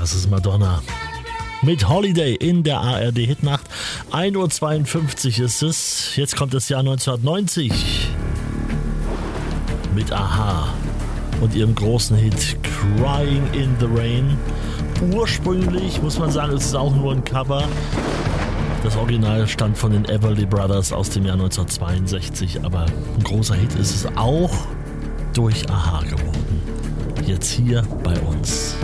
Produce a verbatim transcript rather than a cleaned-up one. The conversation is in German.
Das ist Madonna. Mit Holiday in der A R D-Hitnacht. ein Uhr zweiundfünfzig ist es. Jetzt kommt das Jahr neunzehnhundertneunzig. Mit A-ha und ihrem großen Hit Crying in the Rain. Ursprünglich, muss man sagen, ist es auch nur ein Cover. Das Original stammt von den Everly Brothers aus dem Jahr neunzehnhundertzweiundsechzig, aber ein großer Hit ist es auch durch A-ha geworden. Jetzt hier bei uns.